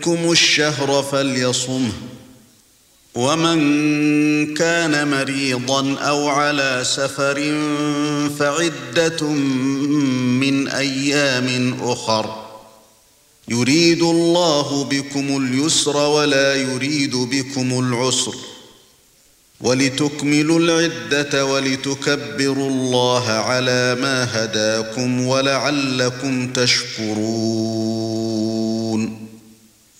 منكم الشهر فليصمه ومن كان مريضا أو على سفر فعدة من أيام أخر يريد الله بكم اليسر ولا يريد بكم العسر ولتكملوا العدة ولتكبروا الله على ما هداكم ولعلكم تشكرون